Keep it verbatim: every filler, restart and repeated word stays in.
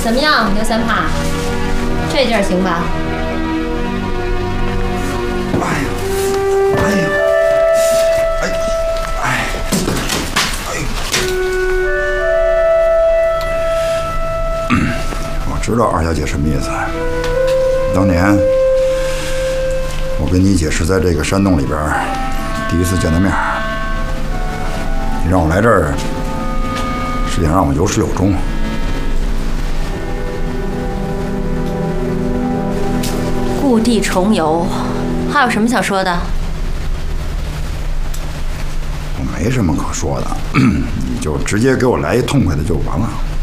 怎么样，刘三胖？这劲儿行吧？ 哎呀，哎呀，哎，哎，哎，我知道二小姐什么意思。当年我跟你姐是在这个山洞里边第一次见的面，你让我来这儿，是想让我有始有终。 故地重游，还有什么想说的？ 我没什么可说的，你就直接给我来一痛快的就完了。